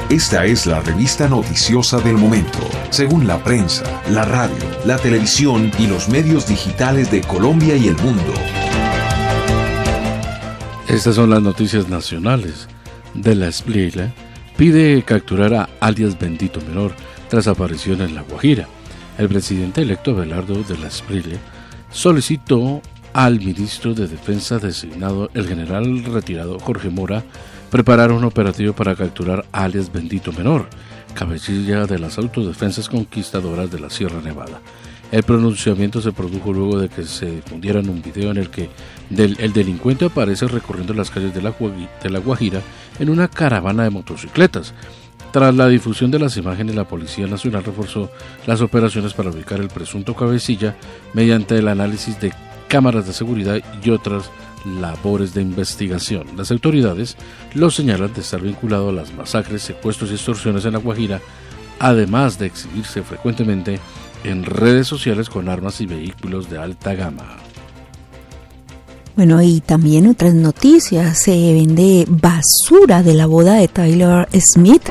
Esta es la revista noticiosa del momento, según la prensa, la radio, la televisión y los medios digitales de Colombia y el mundo. Estas son las noticias nacionales. De la Espriella pide capturar a alias Bendito Menor tras aparición en La Guajira. El presidente electo Abelardo de la Espriella solicitó al ministro de Defensa designado, el general retirado Jorge Mora, preparar un operativo para capturar a alias Bendito Menor, cabecilla de las autodefensas conquistadoras de la Sierra Nevada. El pronunciamiento se produjo luego de que se difundiera un video en el que el delincuente aparece recorriendo las calles de la Guajira en una caravana de motocicletas. Tras la difusión de las imágenes, la Policía Nacional reforzó las operaciones para ubicar el presunto cabecilla mediante el análisis de cámaras de seguridad y otras labores de investigación. Las autoridades lo señalan de estar vinculado a las masacres, secuestros y extorsiones en La Guajira, además de exhibirse frecuentemente en redes sociales con armas y vehículos de alta gama. Bueno, y también otras noticias, se vende basura de la boda de Taylor Swift,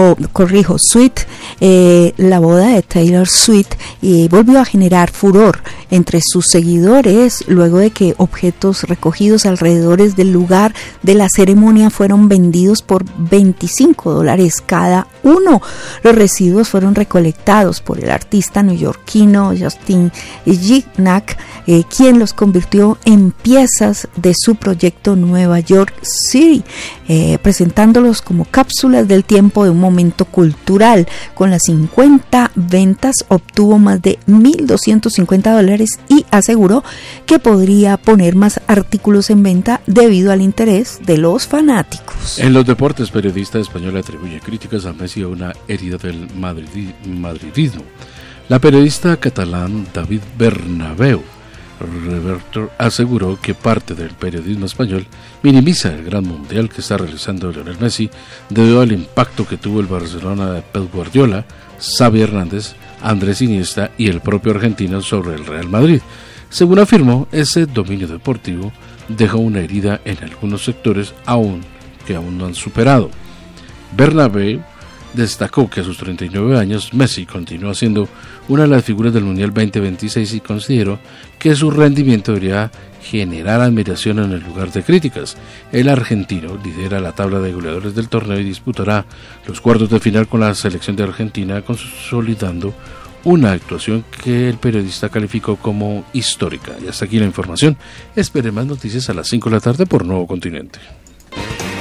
la boda de Taylor Swift volvió a generar furor entre sus seguidores luego de que objetos recogidos alrededor del lugar de la ceremonia fueron vendidos por $25 cada uno. Los residuos fueron recolectados por el artista neoyorquino Justin Gignac, quien los convirtió en piezas de su proyecto Nueva York City, presentándolos como cápsulas del tiempo de un momento cultural. Con las 50 ventas obtuvo más de $1,250 y aseguró que podría poner más artículos en venta debido al interés de los fanáticos. En los deportes, periodista español atribuye críticas a Messi a una herida del madridismo. La periodista catalán David Bernabéu Reverter aseguró que parte del periodismo español minimiza el gran mundial que está realizando Lionel Messi debido al impacto que tuvo el Barcelona de Pep Guardiola, Xavi Hernández, Andrés Iniesta y el propio argentino sobre el Real Madrid. Según afirmó, ese dominio deportivo dejó una herida en algunos sectores que aún no han superado. Bernabéu destacó que a sus 39 años Messi continúa siendo una de las figuras del Mundial 2026 y consideró que su rendimiento debería generar admiración en el lugar de críticas. El argentino lidera la tabla de goleadores del torneo y disputará los cuartos de final con la selección de Argentina, consolidando una actuación que el periodista calificó como histórica. Y hasta aquí la información. Espere más noticias a las 5 de la tarde por Nuevo Continente.